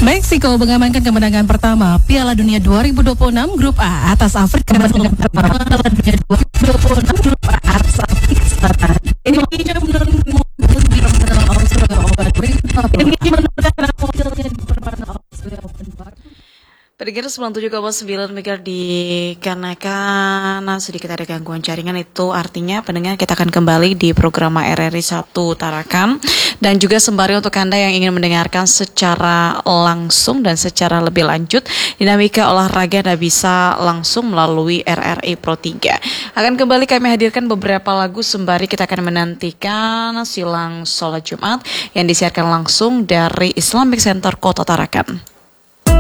Meksiko mengamankan kemenangan pertama Piala Dunia 2026 Grup A atas Afrika Piala Dunia 2026 Grup A atas Afrika Selatan. Indonesia menurunkan Australia Open. Indonesia menurunkan Australia Open. Pendengar 97,9 MHz dikarenakan sedikit ada gangguan jaringan, itu artinya pendengar kita akan kembali di program RRI 1 Tarakan, dan juga sembari untuk Anda yang ingin mendengarkan secara langsung dan secara lebih lanjut dinamika olahraga Anda bisa langsung melalui RRI Pro 3. Akan kembali kami hadirkan beberapa lagu sembari kita akan menantikan silang sholat Jumat yang disiarkan langsung dari Islamic Center Kota Tarakan.